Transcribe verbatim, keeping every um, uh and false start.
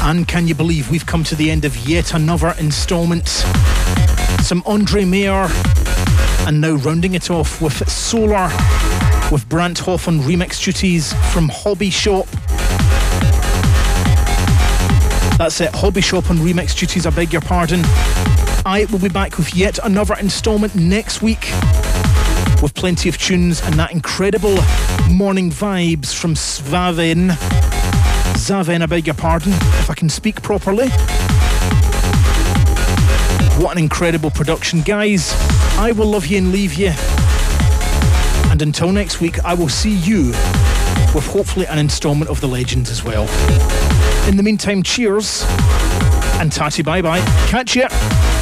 And can you believe we've come to the end of yet another instalment? Some Andre Mayer, and now rounding it off with Solar, with Brant Hoff on remix duties from Hobby Shop. That's it, Hobby Shop on remix duties, I beg your pardon. I will be back with yet another instalment next week, with plenty of tunes and that incredible morning vibes from Svaven. Zaven, I beg your pardon, if I can speak properly. What an incredible production. Guys, I will love you and leave you. And until next week, I will see you with hopefully an instalment of The Legends as well. In the meantime, cheers and tatty bye bye. Catch ya.